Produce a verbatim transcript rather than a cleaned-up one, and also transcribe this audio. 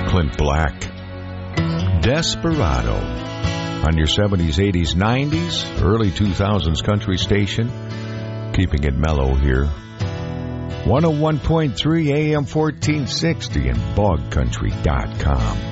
Clint Black. Desperado. On your seventies, eighties, nineties, early two thousands country station. Keeping it mellow here. one oh one point three A M fourteen sixty and bog country dot com.